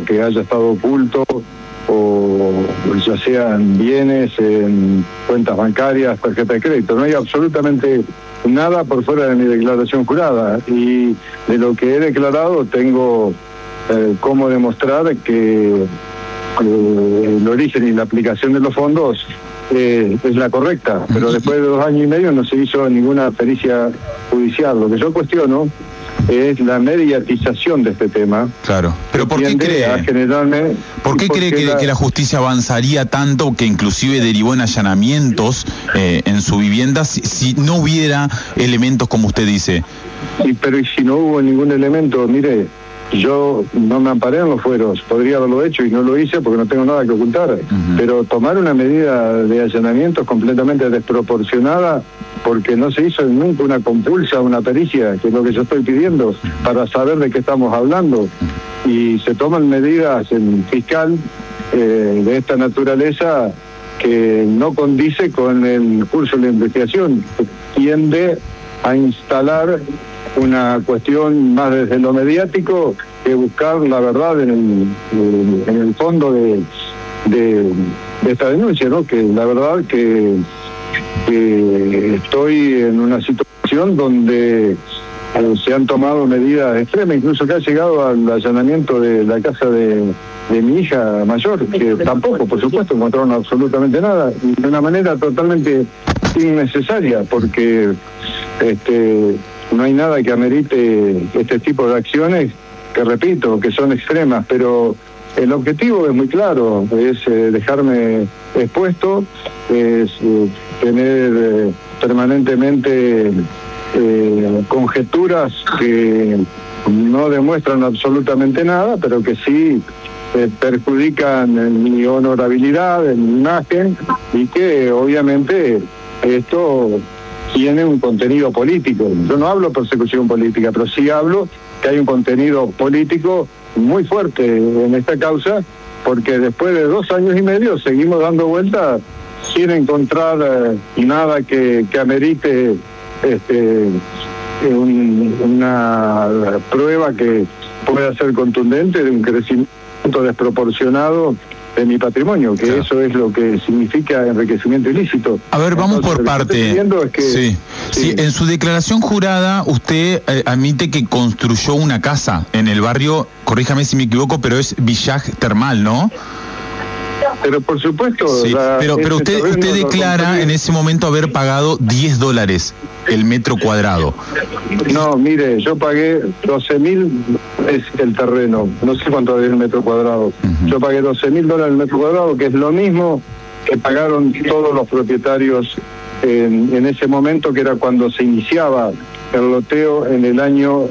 que haya estado oculto, o ya sean bienes, en cuentas bancarias, tarjeta de crédito. No hay absolutamente nada por fuera de mi declaración jurada, y de lo que he declarado tengo cómo demostrar que el origen y la aplicación de los fondos es la correcta, pero después de 2 años y medio no se hizo ninguna pericia judicial. Lo que yo cuestiono es la mediatización de este tema. Claro, pero ¿por qué cree? ¿Por qué cree que la justicia avanzaría tanto, que inclusive derivó en allanamientos en su vivienda, si no hubiera elementos como usted dice? Sí, pero ¿y si no hubo ningún elemento? Mire, yo no me amparé en los fueros, podría haberlo hecho y no lo hice porque no tengo nada que ocultar, pero tomar una medida de allanamiento es completamente desproporcionada, porque no se hizo nunca una compulsa, una pericia, que es lo que yo estoy pidiendo, para saber de qué estamos hablando. Y se toman medidas en fiscal de esta naturaleza que no condice con el curso de la investigación, que tiende a instalar una cuestión más desde lo mediático que buscar la verdad en el fondo de esta denuncia, ¿no? Que la verdad que estoy en una situación donde se han tomado medidas extremas, incluso que ha llegado al allanamiento de la casa de mi hija mayor, que tampoco, por supuesto, encontraron absolutamente nada, y de una manera totalmente innecesaria, porque no hay nada que amerite este tipo de acciones, que repito, que son extremas, pero el objetivo es muy claro, es dejarme expuesto, es tener permanentemente conjeturas que no demuestran absolutamente nada, pero que sí perjudican en mi honorabilidad, en mi imagen, y que obviamente esto tiene un contenido político. Yo no hablo de persecución política, pero sí hablo que hay un contenido político muy fuerte en esta causa, porque después de 2 años y medio seguimos dando vueltas sin encontrar nada que amerite una prueba que pueda ser contundente de un crecimiento desproporcionado de mi patrimonio, que eso es lo que significa enriquecimiento ilícito. A ver, vamos por parte. Es que, sí, en su declaración jurada usted admite que construyó una casa en el barrio, corríjame si me equivoco, pero es Village Termal, ¿no? Pero por supuesto... Sí, pero usted declara en ese momento haber pagado $10 el metro cuadrado. No, mire, yo pagué 12.000 es el terreno, no sé cuánto es el metro cuadrado. Yo pagué $12.000 el metro cuadrado, que es lo mismo que pagaron todos los propietarios en ese momento, que era cuando se iniciaba el loteo en el año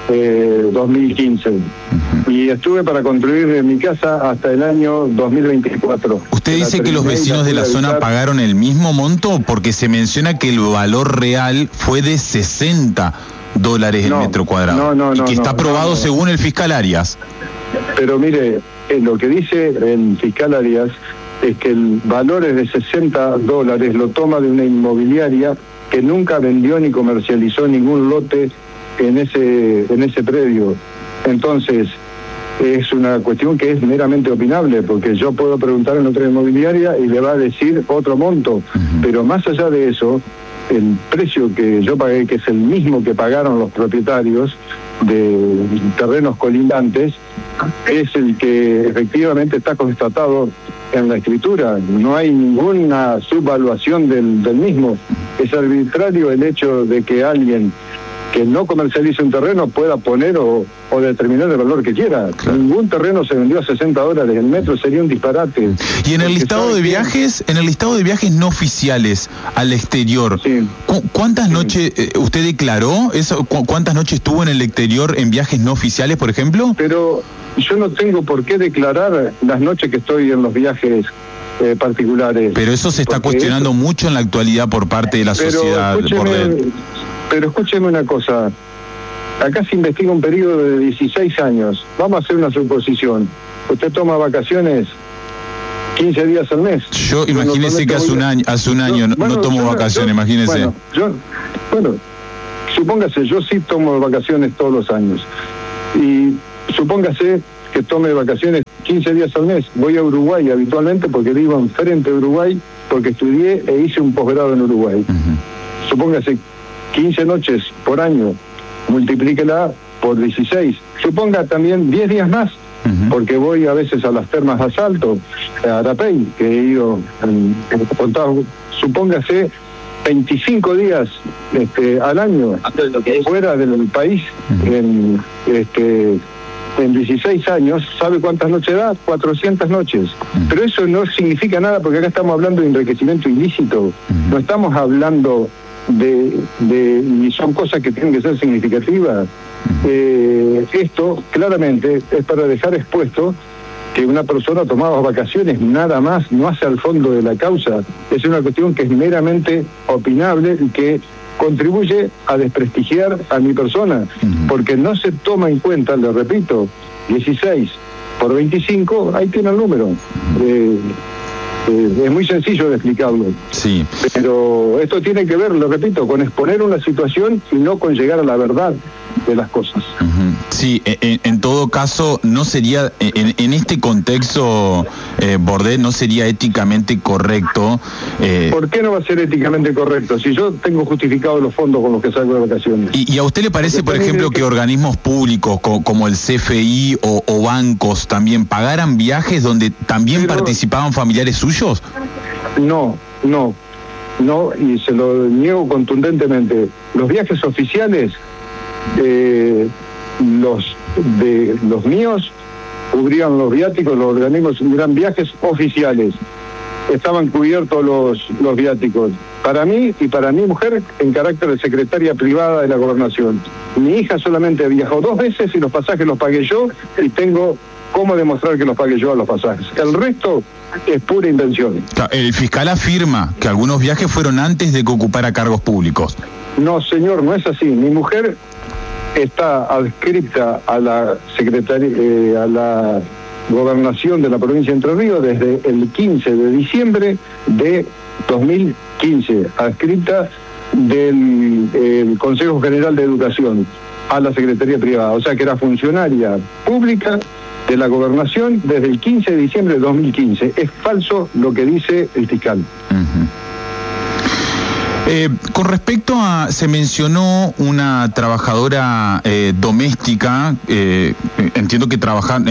2015. Y estuve para construir mi casa hasta el año 2024. ¿Usted dice que los vecinos de la zona pagaron el mismo monto? Porque se menciona que el valor real fue de $60 el metro cuadrado. Y que está aprobado según el fiscal Arias. Pero mire, lo que dice el fiscal Arias es que el valor es de $60, lo toma de una inmobiliaria que nunca vendió ni comercializó ningún lote en ese predio. Entonces, es una cuestión que es meramente opinable, porque yo puedo preguntar en otra inmobiliaria y le va a decir otro monto, pero más allá de eso, el precio que yo pagué, que es el mismo que pagaron los propietarios de terrenos colindantes, es el que efectivamente está constatado en la escritura. No hay ninguna subvaluación del mismo. Es arbitrario el hecho de que alguien que no comercialice un terreno pueda poner o determinar el valor que quiera. Claro. Ningún terreno se vendió a $60 el metro, sería un disparate. Y en el listado de viajes, no oficiales al exterior, sí. ¿Cuántas noches usted declaró eso? ¿Cuántas noches estuvo en el exterior en viajes no oficiales, por ejemplo? Pero yo no tengo por qué declarar las noches que estoy en los viajes particulares. Pero eso se está cuestionando mucho en la actualidad por parte de la sociedad. Pero escúcheme una cosa, acá se investiga un periodo de 16 años, vamos a hacer una suposición, usted toma vacaciones 15 días al mes. Yo imagínese que hace un año no tomo vacaciones, imagínese. Bueno, supóngase, yo sí tomo vacaciones todos los años, y supóngase que tome vacaciones 15 días al mes. Voy a Uruguay habitualmente porque vivo enfrente de Uruguay, porque estudié e hice un posgrado en Uruguay. Supóngase 15 noches por año, multiplíquela por 16. Suponga también 10 días más, porque voy a veces a las termas de Salto, a Arapey, que he ido supóngase 25 días al año fuera del país, en 16 años. ¿Sabe cuántas noches da? 400 noches. Pero eso no significa nada, porque acá estamos hablando de enriquecimiento ilícito. No estamos hablando y son cosas que tienen que ser significativas. Esto claramente es para dejar expuesto que una persona tomaba vacaciones nada más, no hace al fondo de la causa. Es una cuestión que es meramente opinable y que contribuye a desprestigiar a mi persona, porque no se toma en cuenta, le repito, 16 por 25, ahí tiene el número. Es muy sencillo de explicarlo. Sí. Pero esto tiene que ver, lo repito, con exponer una situación y no con llegar a la verdad de las cosas. Sí, en todo caso, no sería, en este contexto, Bordet, no sería éticamente correcto. ¿Por qué no va a ser éticamente correcto? Si yo tengo justificado los fondos con los que salgo de vacaciones. ¿Y a usted le parece, por ejemplo, que organismos públicos como el CFI o bancos también pagaran viajes donde también participaban familiares suyos? No, y se lo niego contundentemente. Los viajes oficiales, los míos cubrían los viáticos, los organismos eran viajes oficiales, estaban cubiertos los viáticos para mí y para mi mujer en carácter de secretaria privada de la gobernación. Mi hija solamente viajó 2 veces y los pasajes los pagué yo, y tengo cómo demostrar que los pagué yo a los pasajes. El resto es pura invención. El fiscal afirma que algunos viajes fueron antes de que ocupara cargos públicos. No, señor, no es así. Mi mujer está adscrita a la secretaría, a la gobernación de la provincia de Entre Ríos desde el 15 de diciembre de 2015, adscrita del Consejo General de Educación a la Secretaría Privada, o sea que era funcionaria pública de la gobernación desde el 15 de diciembre de 2015. Es falso lo que dice el fiscal. Con respecto a, se mencionó una trabajadora doméstica, entiendo que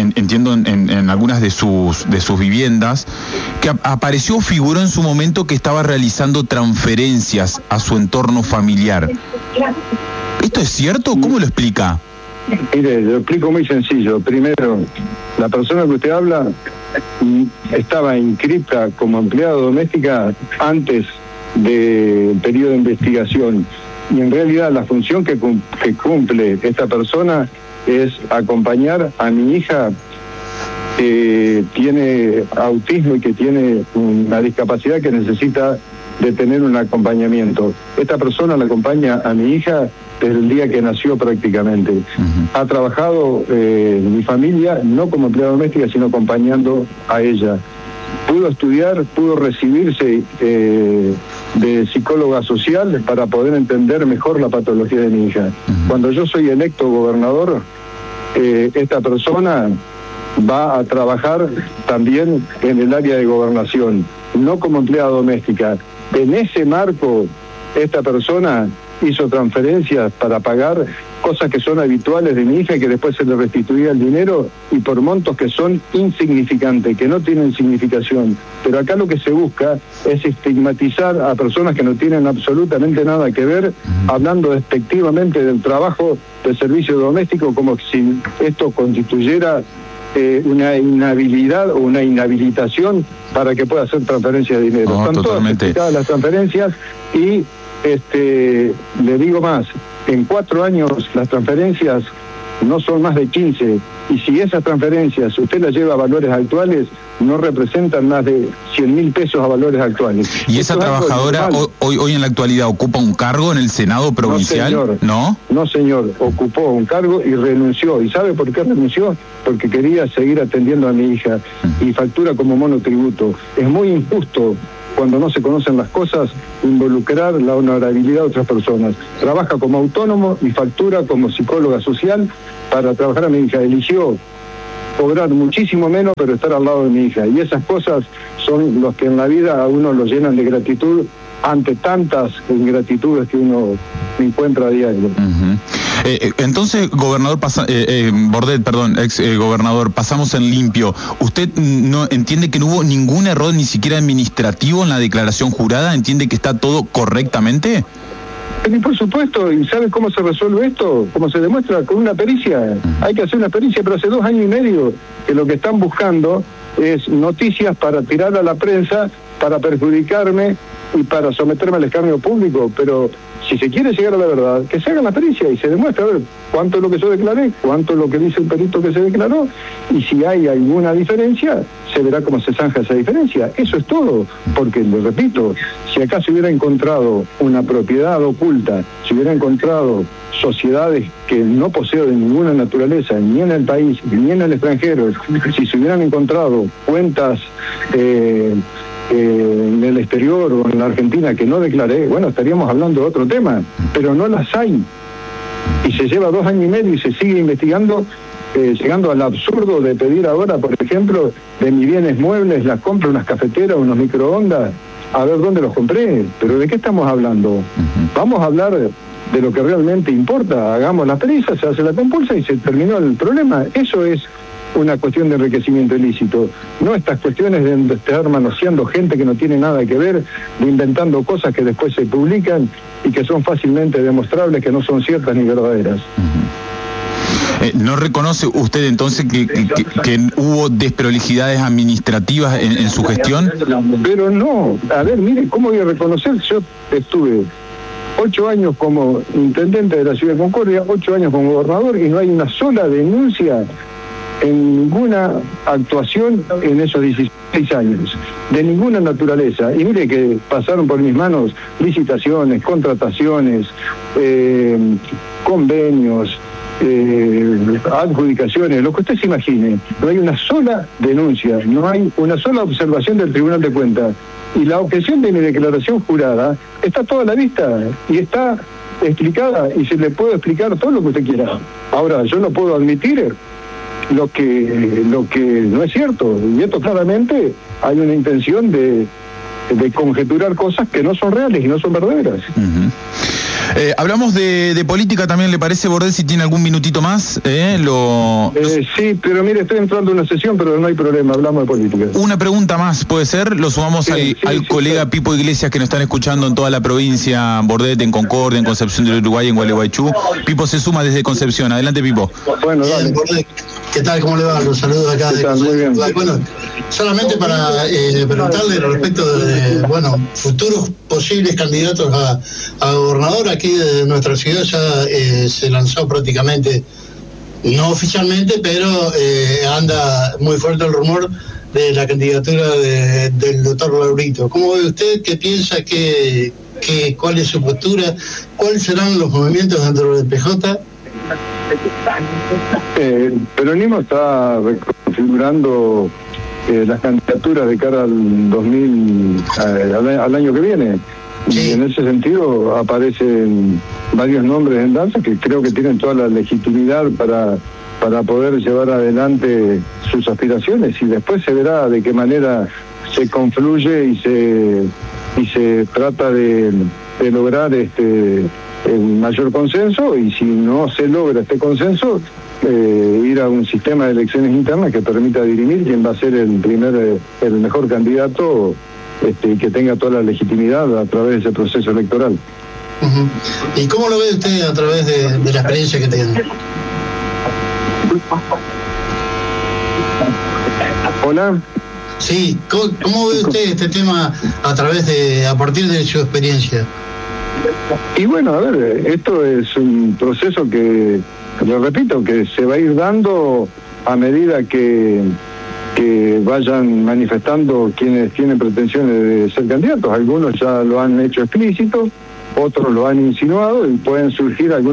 en algunas de sus viviendas, que apareció, figuró en su momento que estaba realizando transferencias a su entorno familiar. ¿Esto es cierto? ¿Cómo lo explica? Mire, lo explico muy sencillo. Primero, la persona que usted habla estaba inscripta como empleada doméstica antes del periodo de investigación, y en realidad la función que cumple esta persona es acompañar a mi hija, que tiene autismo y que tiene una discapacidad que necesita de tener un acompañamiento. Esta persona la acompaña a mi hija desde el día que nació prácticamente. Ha trabajado en mi familia, no como empleada doméstica, sino acompañando a ella. Pudo estudiar, pudo recibirse de psicóloga social para poder entender mejor la patología de mi hija. Cuando yo soy electo gobernador, esta persona va a trabajar también en el área de gobernación, no como empleada doméstica. En ese marco, esta persona hizo transferencias para pagar cosas que son habituales de mi hija y que después se le restituía el dinero, y por montos que son insignificantes, que no tienen significación. Pero acá lo que se busca es estigmatizar a personas que no tienen absolutamente nada que ver, hablando despectivamente del trabajo del servicio doméstico, como si esto constituyera una inhabilidad o una inhabilitación para que pueda hacer transferencia de dinero. Están todas explicadas las transferencias, y le digo más, en 4 años las transferencias no son más de 15, y si esas transferencias usted las lleva a valores actuales, no representan más de 100.000 pesos a valores actuales. ¿Y esa trabajadora hoy en la actualidad ocupa un cargo en el Senado provincial? No, señor. ¿No? No, señor. Ocupó un cargo y renunció. ¿Y sabe por qué renunció? Porque quería seguir atendiendo a mi hija y factura como monotributo. Es muy injusto, cuando no se conocen las cosas, involucrar la honorabilidad de otras personas. Trabaja como autónomo y factura como psicóloga social para trabajar a mi hija. Eligió cobrar muchísimo menos, pero estar al lado de mi hija. Y esas cosas son los que en la vida a uno lo llenan de gratitud ante tantas ingratitudes que uno encuentra a diario. Entonces, gobernador Bordet, ex gobernador, pasamos en limpio. ¿Usted no entiende que no hubo ningún error ni siquiera administrativo en la declaración jurada? ¿Entiende que está todo correctamente? Y por supuesto, ¿y sabe cómo se resuelve esto? ¿Cómo se demuestra? Con una pericia. Hay que hacer una pericia, pero hace 2 años y medio que lo que están buscando es noticias para tirar a la prensa, para perjudicarme y para someterme al escarnio público. Pero si se quiere llegar a la verdad, que se haga la pericia y se demuestre a ver cuánto es lo que yo declaré, cuánto es lo que dice el perito que se declaró, y si hay alguna diferencia, se verá cómo se zanja esa diferencia. Eso es todo, porque, le repito, si acá se hubiera encontrado una propiedad oculta, se hubiera encontrado sociedades que no poseo de ninguna naturaleza, ni en el país, ni en el extranjero, si se hubieran encontrado cuentas en el exterior o en la Argentina que no declaré, bueno, estaríamos hablando de otro tema, pero no las hay. Y se lleva 2 años y medio y se sigue investigando, llegando al absurdo de pedir ahora, por ejemplo, de mis bienes muebles, las compro, unas cafeteras, unos microondas, a ver dónde los compré. Pero ¿de qué estamos hablando? Vamos a hablar de lo que realmente importa. Hagamos la pericia, se hace la compulsa y se terminó el problema. Eso es una cuestión de enriquecimiento ilícito, no estas cuestiones de estar manoseando gente que no tiene nada que ver, de inventando cosas que después se publican y que son fácilmente demostrables que no son ciertas ni verdaderas. ¿No reconoce usted entonces que hubo desprolijidades administrativas en su gestión? Pero no, a ver, mire, ¿cómo voy a reconocer? Yo estuve 8 años como intendente de la ciudad de Concordia, 8 años como gobernador, y no hay una sola denuncia en ninguna actuación en esos 16 años, de ninguna naturaleza. Y mire que pasaron por mis manos licitaciones, contrataciones, convenios, adjudicaciones, lo que usted se imagine. No hay una sola denuncia, no hay una sola observación del Tribunal de Cuentas. Y la objeción de mi declaración jurada está toda a la vista y está explicada, y se le puede explicar todo lo que usted quiera. Ahora, yo no puedo admitir lo que no es cierto, y esto claramente hay una intención de conjeturar cosas que no son reales y no son verdaderas. Hablamos de política también, ¿le parece, Bordet, si tiene algún minutito más? Sí, pero mire, estoy entrando en una sesión, pero no hay problema, hablamos de política. Una pregunta más, ¿puede ser? Lo sumamos al colega Pipo Iglesias, que nos están escuchando en toda la provincia, Bordet, en Concordia, en Concepción del Uruguay, en Gualeguaychú. Pipo se suma desde Concepción. Adelante, Pipo. Bueno, dale. Bordet, ¿qué tal? ¿Cómo le va? Los saludos acá de Concepción. Bueno, solamente para preguntarle respecto de, futuros posibles candidatos a gobernador. Aquí de nuestra ciudad ya se lanzó prácticamente, no oficialmente, pero anda muy fuerte el rumor de la candidatura del doctor Laurito. ¿Cómo ve usted? ¿Qué piensa? ¿Cuál es su postura? ¿Cuáles serán los movimientos dentro del PJ? El peronismo está reconfigurando las candidaturas de cara al año que viene. Sí. Y en ese sentido aparecen varios nombres en danza que creo que tienen toda la legitimidad para poder llevar adelante sus aspiraciones, y después se verá de qué manera se confluye y se trata de lograr el mayor consenso, y si no se logra este consenso, ir a un sistema de elecciones internas que permita dirimir quién va a ser el mejor candidato, que tenga toda la legitimidad a través de ese proceso electoral. ¿Y cómo lo ve usted a través de la experiencia que tiene? Hola. Sí, ¿cómo ve usted este tema a partir de su experiencia? Y bueno, a ver, esto es un proceso que, lo repito, que se va a ir dando a medida que vayan manifestando quienes tienen pretensiones de ser candidatos. Algunos ya lo han hecho explícito, otros lo han insinuado, y pueden surgir algunos